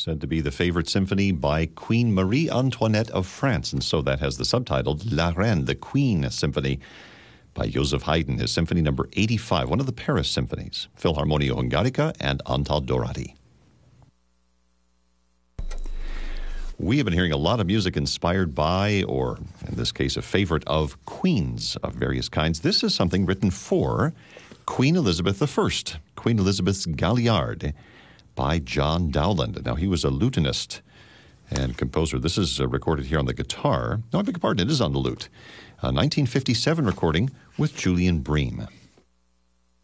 said to be the favorite symphony by Queen Marie Antoinette of France. And so that has the subtitle La Reine, the Queen Symphony by Joseph Haydn, his symphony number 85, one of the Paris symphonies, Philharmonia Hungarica and Antal Doráti. We have been hearing a lot of music inspired by, or in this case, a favorite of queens of various kinds. This is something written for Queen Elizabeth I, Queen Elizabeth's Galliard, by John Dowland. Now, he was a lutenist and composer. This is recorded here on the guitar. No, I beg your pardon, it is on the lute. A 1957 recording with Julian Bream.